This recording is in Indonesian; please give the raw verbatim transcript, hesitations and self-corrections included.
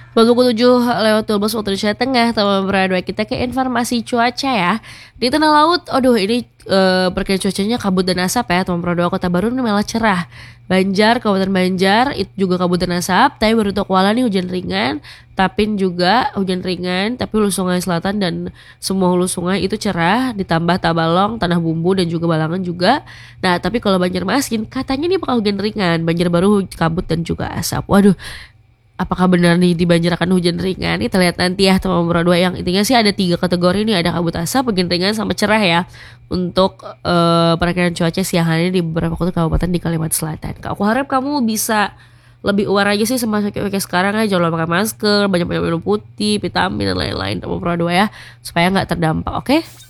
Pukul tujuh lewat dua belas waktu Indonesia Tengah, teman berdua kita ke informasi cuaca ya. Di tengah laut, aduh ini eh, perkiraan cuacanya kabut dan asap ya, teman berdua Kota Baru ini malah cerah. Banjar, Kabupaten Banjar itu juga kabut dan asap, tapi baru Kuala nih hujan ringan, Tapin juga hujan ringan, tapi hulu sungai selatan dan semua hulu sungai itu cerah, ditambah Tabalong, Tanah Bumbu dan juga Balangan juga. Nah, tapi kalau Banjarmasin katanya nih bakal hujan ringan, Banjar Baru kabut dan juga asap. Waduh, apakah benar nih di Banjar akan hujan ringan? Kita lihat nanti ya teman berdua. Yang intinya sih ada tiga kategori nih, ada kabut asap, hujan ringan, sama cerah ya. Untuk uh, perakiraan cuaca siang hari ini di beberapa kota kabupaten di Kalimantan Selatan. Aku harap kamu bisa lebih aware aja sih sama kayak sekarang ya. Jangan lupa pakai masker, banyak-banyak minum putih, vitamin dan lain-lain teman berdua ya, supaya nggak terdampak. Oke? Okay?